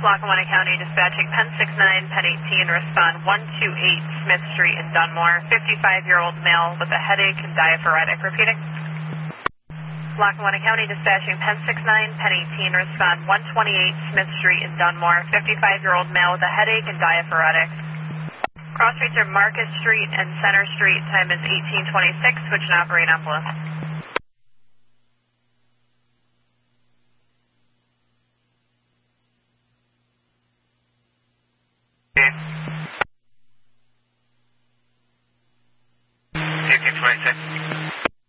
Lackawanna County dispatching Penn 69, Penn 18, respond 128 Smith Street in Dunmore, 55-year-old male with a headache and diaphoretic. Repeating. Lackawanna County dispatching Penn 69, Penn 18, respond 128 Smith Street in Dunmore, 55-year-old male with a headache and diaphoretic. Cross streets are Market Street and Center Street. Time is 18:26. Switch and operate ambulance.